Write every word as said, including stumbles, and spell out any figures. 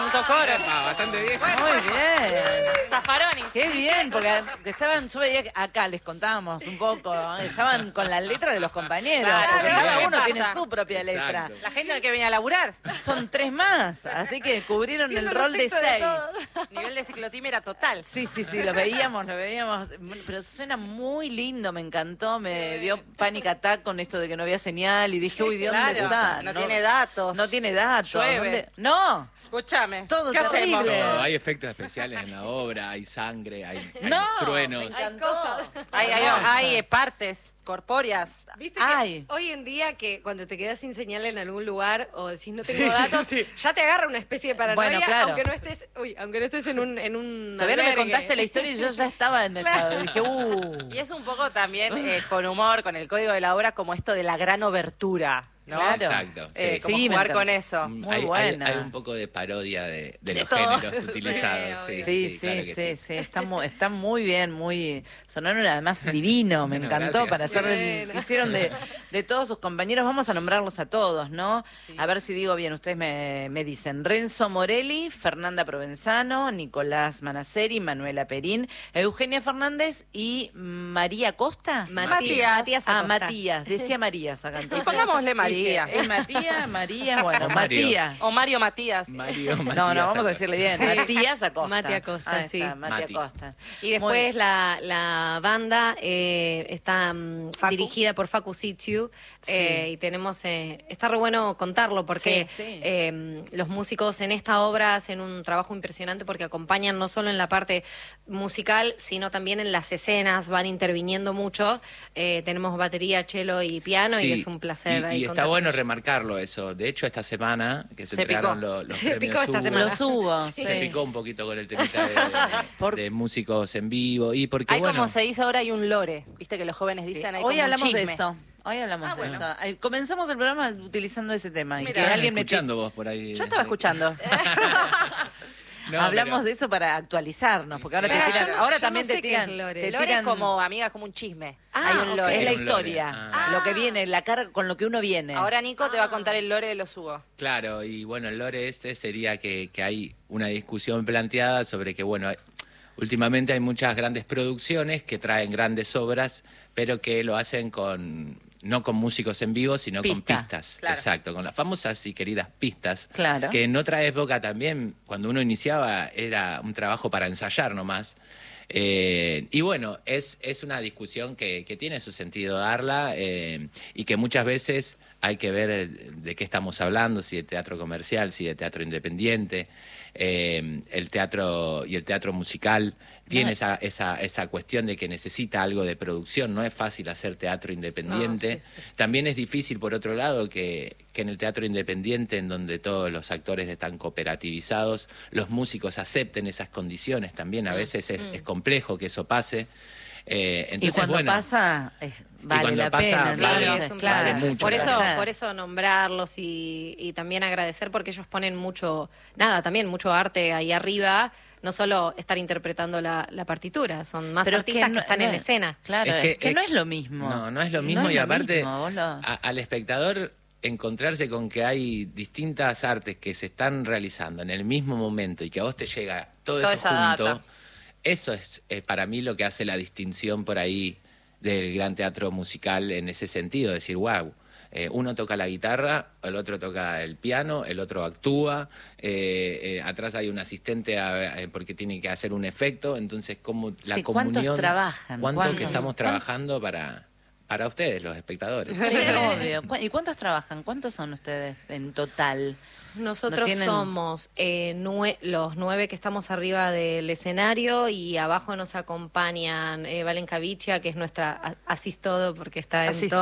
autocoro. Ah, bastante bien. Muy bien. Zaffaroni. Qué bien, porque estaban, yo veía que acá les contábamos un poco, estaban con la letra de los compañeros, Claro, porque claro. cada ¿Qué uno pasa? tiene su propia letra. Exacto. La gente que venía a laburar. Son tres más, así que cubrieron Siendo el los rol de textos de seis. todos. Nivel de ciclotimia era total. Sí, sí, sí, lo veíamos, lo veíamos, pero suena muy lindo, me encantó, me dio panic attack con esto de que no había señal y dije, uy, ¿de dónde Claro, está? no tiene datos. No tiene datos. Llueve. ¿Dónde? No, Escúchame. Todo ¿Qué terrible. hacemos? Todo, hay efectos especiales en la obra, hay sangre, hay, hay no, truenos. me encantó. Hay, hay, hay eh, partes corpóreas. Viste que Ay. hoy en día que cuando te quedas sin señal en algún lugar o decís no tengo Sí, sí, datos, sí. ya te agarra una especie de paranoia, Bueno, claro. aunque no estés, uy, aunque no estés en un en un Todavía no me albergue. contaste la historia y yo ya estaba en el estado. Dije, uh. Y es un poco también eh, con humor, con el código de la obra, como esto de la gran obertura. ¿no? Claro. Exacto, sí. Eh, como Sí, me jugar encanta. con eso. Muy hay, hay- buena. hay un poco de parodia de, de De los todo. géneros utilizados. Sí, Sí, Sí, sí, claro sí, que sí, está muy, está muy bien, muy sonaron además divino, me Bueno, encantó gracias. para hacer el- Bueno. hicieron de, de todos sus compañeros, vamos a nombrarlos a todos, ¿no? A ver si digo bien, ustedes me, me dicen Renzo Morelli, Fernanda Provenzano, Nicolás Manaceri, Manuela Perín, Eugenia Fernández y María Costa. Matías, Matías Ah, Acosta. Matías, decía Marías acá. Entonces, pongámosle María. dije, es Matías, María, bueno, O Mario. Matías. O Mario Matías. Mario, No, no, Matías vamos a Acosta. decirle bien. Matías Acosta. Mati Acosta, Ahí sí. está, Mati Mati. Acosta. Y después la, la banda eh, está mm, Facu. dirigida por Facu Sitiu eh, Sí. y tenemos, eh, está re bueno contarlo porque Sí, sí. eh, los músicos en esta obra hacen un trabajo impresionante porque acompañan no solo en la parte musical, sino también en las escenas, van interviniendo mucho. Eh, tenemos batería, cello y piano y Sí, es un placer. Y, ahí y está contar con bueno ellos. remarcarlo eso. De hecho, esta semana que se, Se entregaron picó. lo- los Se premios picó esta Hugo, semana. Los hubo, sí. se picó un poquito con el temita de, Por- de músicos en vivo. Y porque, Hay bueno, como se dice ahora, hay un lore. Viste que los jóvenes Sí. dicen, hay Hoy como un hablamos de chisme. eso. Hoy hablamos Ah, de bueno. eso. Ay, Comenzamos el programa utilizando ese tema. Y que Mira. estaban alguien me escuchando vos por ahí. Yo estaba escuchando. No, Hablamos pero- de eso para actualizarnos, porque ahora Sí. te Pero yo tiran, no- ahora yo también no te sé qué tiran, es lore. te El lore tiran- es como, amiga, como un chisme. Ah, hay un ok. lore. es la Es un lore. historia, Ah. lo que viene, la carga con lo que uno viene. Ahora Nico te va a contar el lore de los Hugo. Claro, y bueno, el lore este sería que, que hay una discusión planteada sobre que, bueno, hay- últimamente hay muchas grandes producciones que traen grandes obras, pero que lo hacen con no con músicos en vivo, sino con Pista, pistas. claro. Exacto, con las famosas y queridas pistas. Claro. Que en otra época también, cuando uno iniciaba, era un trabajo para ensayar nomás. Eh, y bueno, es, es una discusión que, que tiene su sentido darla eh, y que muchas veces hay que ver eh, de qué estamos hablando, si de teatro comercial, si de teatro independiente. Eh, el teatro y el teatro musical tiene No. esa, esa, esa cuestión de que necesita algo de producción, no es fácil hacer teatro independiente. No, sí, También es difícil, por otro lado, que, que en el teatro independiente, en donde todos los actores están cooperativizados, los músicos acepten esas condiciones también. A veces es, es complejo que eso pase. Eh, y entonces, cuando bueno, pasa, es- vale cuando la pasa, pena. vale- Sí, entonces, es un claro. placer. vale mucho por la eso, pena. por eso nombrarlos y, y también agradecer porque ellos ponen mucho, nada, también mucho arte ahí arriba, no solo estar interpretando la, la partitura, son más Pero artistas que, no- están no en es- escena. Claro, Es es que- que, es- no es lo mismo. No, no es lo mismo No es y lo aparte mismo, vos lo- a- al espectador encontrarse con que hay distintas artes que se están realizando en el mismo momento y que a vos te llega todo Toda eso esa junto, data. eso es eh, para mí lo que hace la distinción por ahí del gran teatro musical en ese sentido, decir, wow, uno toca la guitarra, el otro toca el piano, el otro actúa, eh, eh, atrás hay un asistente a- eh, porque tiene que hacer un efecto, entonces como la Sí, ¿cuántos comunión, trabajan? cuánto ¿Cuántos? que estamos ¿Cuántos? trabajando para, para ustedes, los espectadores. Sí, obvio. ¿Cu- ¿Y cuántos trabajan? ¿Cuántos son ustedes en total? Nosotros ¿No tienen- somos eh, nue- los nueve que estamos arriba del escenario y abajo nos acompañan eh, Valen Cavicia, que es nuestra a- asís todo porque está en Asís todo.